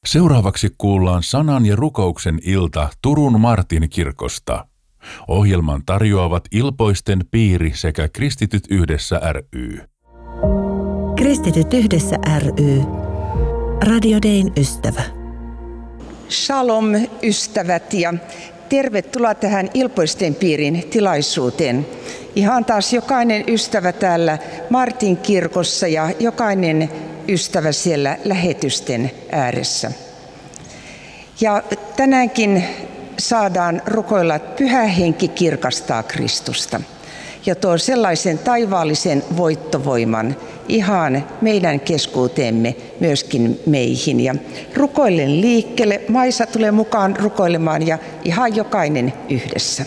Seuraavaksi kuullaan sanan ja rukouksen ilta Turun Martin kirkosta. Ohjelman tarjoavat Ilpoisten piiri sekä Kristityt yhdessä ry. Kristityt yhdessä ry. Radio Dayn ystävä. Shalom ystävät ja tervetuloa tähän Ilpoisten piirin tilaisuuteen. Ihan taas jokainen ystävä täällä Martin kirkossa ja jokainen ystävä siellä lähetysten ääressä. Ja tänäänkin saadaan rukoilla, että Pyhä Henki kirkastaa Kristusta ja tuo sellaisen taivaallisen voittovoiman ihan meidän keskuuteemme myöskin meihin. Ja rukoillen liikkeelle, Maisa tulee mukaan rukoilemaan ja ihan jokainen yhdessä.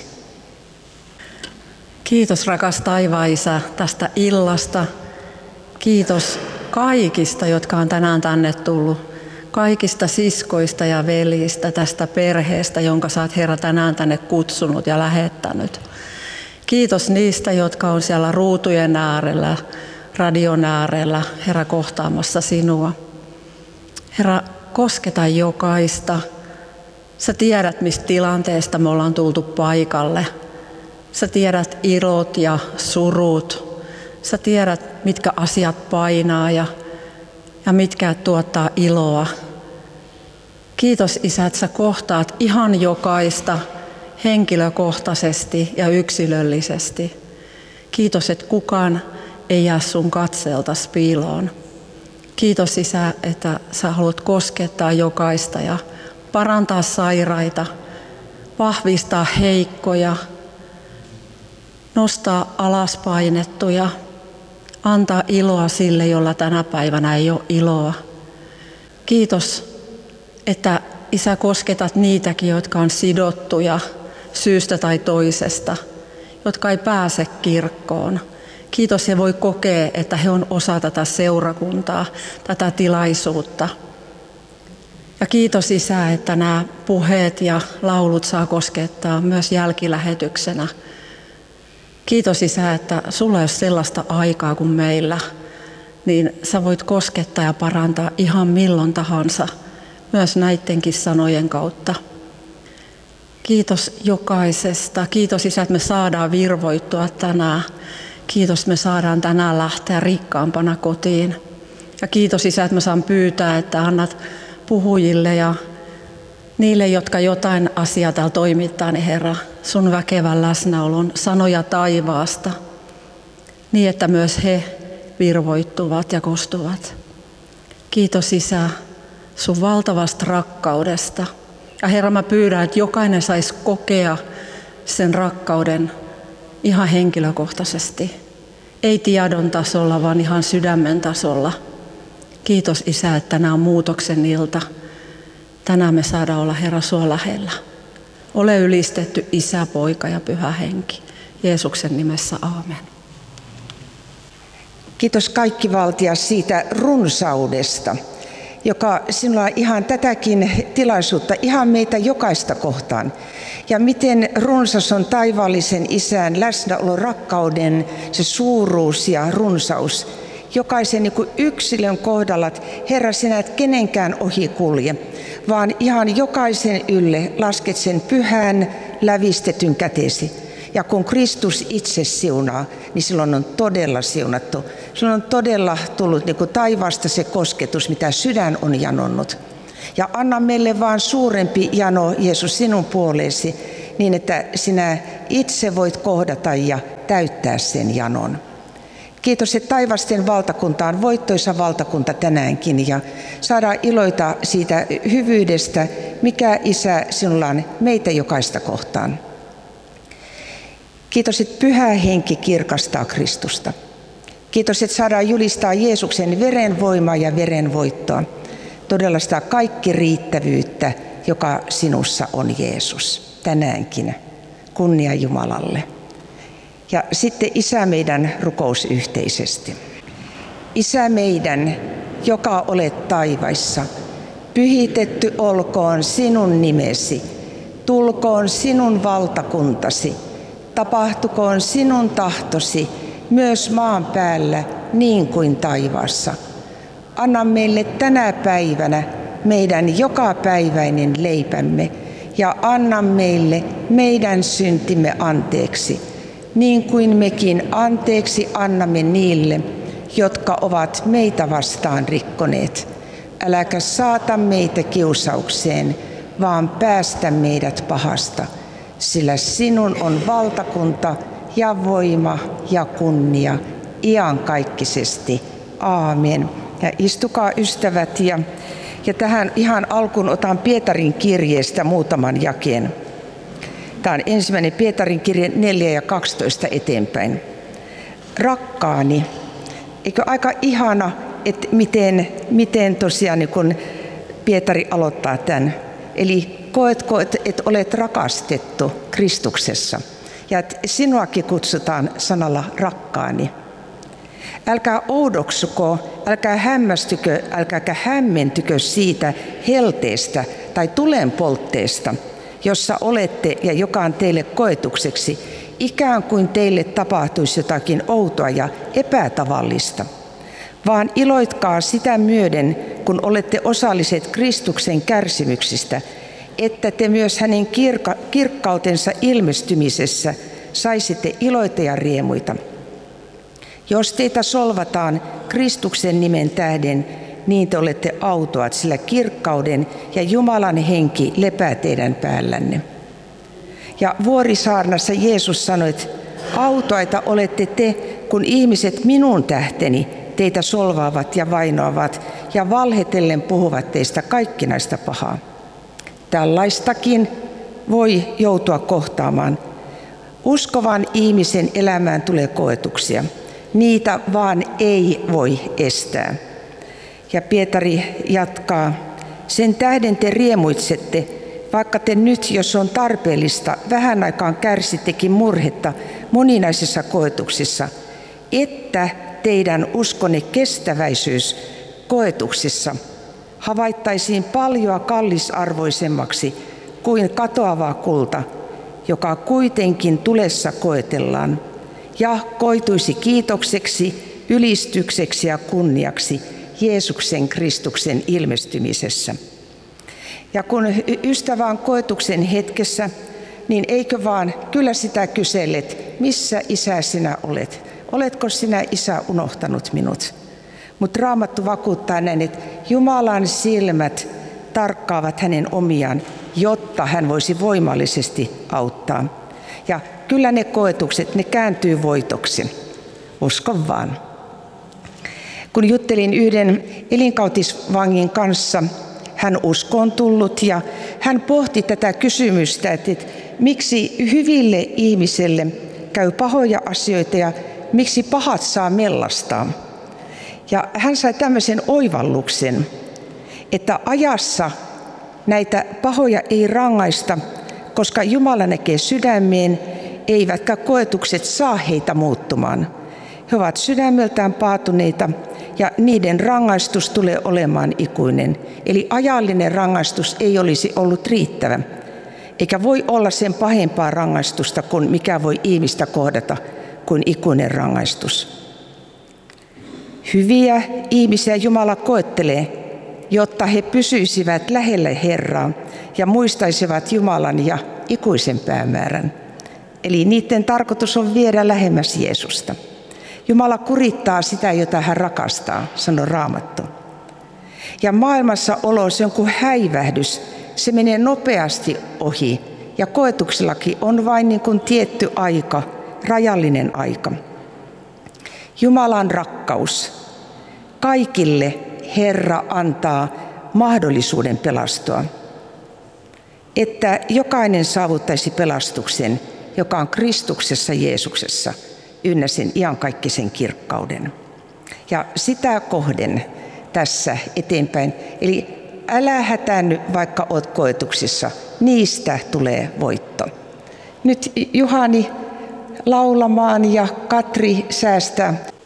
Kiitos rakas taivaan Isä tästä illasta. Kiitos kaikista, jotka on tänään tänne tullut. Kaikista siskoista ja veljistä tästä perheestä, jonka sä oot Herra tänään tänne kutsunut ja lähettänyt. Kiitos niistä, jotka on siellä ruutujen äärellä, radion äärellä, Herra, kohtaamassa sinua. Herra, kosketa jokaista. Sä tiedät, mistä tilanteesta me ollaan tultu paikalle. Sä tiedät ilot ja surut. Sä tiedät, mitkä asiat painaa ja mitkä tuottaa iloa. Kiitos Isä, että sä kohtaat ihan jokaista henkilökohtaisesti ja yksilöllisesti. Kiitos, että kukaan ei jää sun katseeltas piiloon. Kiitos Isä, että sä haluat koskettaa jokaista ja parantaa sairaita, vahvistaa heikkoja, nostaa alaspainettuja, antaa iloa sille, jolla tänä päivänä ei ole iloa. Kiitos, että Isä kosketat niitäkin, jotka on sidottuja syystä tai toisesta, jotka ei pääse kirkkoon. Kiitos, he voi kokea, että he on osa tätä seurakuntaa, tätä tilaisuutta. Ja kiitos Isä, että nämä puheet ja laulut saa koskettaa myös jälkilähetyksenä. Kiitos Isä, että sulla ei ole sellaista aikaa kuin meillä, niin sä voit koskettaa ja parantaa ihan milloin tahansa, myös näidenkin sanojen kautta. Kiitos jokaisesta. Kiitos Isä, että me saadaan virvoittua tänään. Kiitos, me saadaan tänään lähteä rikkaampana kotiin. Ja kiitos Isä, että mä saan pyytää, että annat puhujille ja niille, jotka jotain asiaa täällä toimittaa, niin Herra, sun väkevän läsnäolon sanoja taivaasta, niin että myös he virvoittuvat ja kostuvat. Kiitos Isä sun valtavasta rakkaudesta. Ja Herra, mä pyydän, että jokainen saisi kokea sen rakkauden ihan henkilökohtaisesti. Ei tiedon tasolla, vaan ihan sydämen tasolla. Kiitos Isä, että tänään on muutoksen ilta. Tänään me saadaan olla Herra sua lähellä. Ole ylistetty Isä, Poika ja Pyhä Henki. Jeesuksen nimessä, aamen. Kiitos kaikki valtias siitä runsaudesta, joka sinulla on ihan tätäkin tilaisuutta, ihan meitä jokaista kohtaan. Ja miten runsas on taivaallisen Isän läsnäolo, rakkauden, se suuruus ja runsaus. Jokaisen niin kuin yksilön kohdalla, että Herra, sinä et kenenkään ohi kulje, vaan ihan jokaisen ylle lasket sen pyhän lävistetyn kätesi. Ja kun Kristus itse siunaa, niin silloin on todella siunattu. Silloin on todella tullut niin kuin taivaasta se kosketus, mitä sydän on janonnut. Ja anna meille vaan suurempi jano, Jeesus, sinun puoleesi, niin että sinä itse voit kohdata ja täyttää sen janon. Kiitos, että taivasten valtakunta on voittoisa valtakunta tänäänkin ja saadaan iloita siitä hyvyydestä, mikä Isä sinulla on meitä jokaista kohtaan. Kiitos, että Pyhä Henki kirkastaa Kristusta. Kiitos, että saadaan julistaa Jeesuksen verenvoimaa ja verenvoittoa. Todella sitä kaikki riittävyyttä, joka sinussa on Jeesus. Tänäänkin. Kunnia Jumalalle. Ja sitten Isä meidän rukous yhteisesti. Isä meidän, joka olet taivaissa, pyhitetty olkoon sinun nimesi, tulkoon sinun valtakuntasi, tapahtukoon sinun tahtosi myös maan päällä niin kuin taivaassa. Anna meille tänä päivänä meidän jokapäiväinen leipämme ja anna meille meidän syntimme anteeksi, niin kuin mekin anteeksi annamme niille, jotka ovat meitä vastaan rikkoneet. Äläkä saata meitä kiusaukseen, vaan päästä meidät pahasta, sillä sinun on valtakunta ja voima ja kunnia iankaikkisesti. Aamen. Ja istukaa ystävät, ja tähän ihan alkuun otan Pietarin kirjeestä muutaman jakeen. Tämä on 1. Pietarin kirje 4 ja 12 eteenpäin. Rakkaani, eikö aika ihana, että miten tosiaan niin kun Pietari aloittaa tämän. Eli koetko, että olet rakastettu Kristuksessa ja että sinuakin kutsutaan sanalla rakkaani. Älkää oudoksuko, älkää hämmästykö, älkääkä hämmentykö siitä helteestä tai tulenpoltteesta, jossa olette ja joka on teille koetukseksi, ikään kuin teille tapahtuisi jotakin outoa ja epätavallista. Vaan iloitkaa sitä myöden, kun olette osalliset Kristuksen kärsimyksistä, että te myös hänen kirkkautensa ilmestymisessä saisitte iloita ja riemuita. Jos teitä solvataan Kristuksen nimen tähden, niin te olette autuat, sillä kirkkauden ja Jumalan henki lepää teidän päällänne. Ja Vuorisaarnassa Jeesus sanoi, että autuaita olette te, kun ihmiset minun tähteni teitä solvaavat ja vainoavat ja valhetellen puhuvat teistä kaikkinaista pahaa. Tällaistakin voi joutua kohtaamaan. Uskovan ihmisen elämään tulee koetuksia. Niitä vaan ei voi estää. Ja Pietari jatkaa, sen tähden te riemuitsette, vaikka te nyt, jos on tarpeellista, vähän aikaan kärsittekin murhetta moninaisissa koetuksissa, että teidän uskonne kestäväisyys koetuksissa havaittaisiin paljon kallisarvoisemmaksi kuin katoava kulta, joka kuitenkin tulessa koetellaan, ja koituisi kiitokseksi, ylistykseksi ja kunniaksi Jeesuksen Kristuksen ilmestymisessä. Ja kun ystävä on koetuksen hetkessä, niin eikö vaan kyllä sitä kyselet, missä Isä sinä olet? Oletko sinä, Isä, unohtanut minut? Mutta Raamattu vakuuttaa näin, että Jumalan silmät tarkkaavat hänen omiaan, jotta hän voisi voimallisesti auttaa. Ja kyllä ne koetukset, ne kääntyy voitoksi. Uskon vaan. Kun juttelin yhden elinkautisvangin kanssa, hän uskoon tullut ja hän pohti tätä kysymystä, että miksi hyville ihmisille käy pahoja asioita ja miksi pahat saa mellastaa. Ja hän sai tämmöisen oivalluksen, että ajassa näitä pahoja ei rangaista, koska Jumala näkee sydämeen, eivätkä koetukset saa heitä muuttumaan. He ovat sydämeltään paatuneita ja niiden rangaistus tulee olemaan ikuinen. Eli ajallinen rangaistus ei olisi ollut riittävä, eikä voi olla sen pahempaa rangaistusta kuin mikä voi ihmistä kohdata kuin ikuinen rangaistus. Hyviä ihmisiä Jumala koettelee, jotta he pysyisivät lähellä Herraa ja muistaisivat Jumalan ja ikuisen päämäärän. Eli niiden tarkoitus on viedä lähemmäs Jeesusta. Jumala kurittaa sitä, jota hän rakastaa, sanoo Raamattu. Ja maailmassa olo se on kuin häivähdys, se menee nopeasti ohi. Ja koetuksellakin on vain niin kuin tietty aika, rajallinen aika. Jumalan rakkaus. Kaikille Herra antaa mahdollisuuden pelastua. Että jokainen saavuttaisi pelastuksen, joka on Kristuksessa Jeesuksessa, ynnä sen iankaikkisen kirkkauden. Ja sitä kohden tässä eteenpäin. Eli älä hätäänny, vaikka olet koetuksissa. Niistä tulee voitto. Nyt Juhani laulamaan ja Katri säästää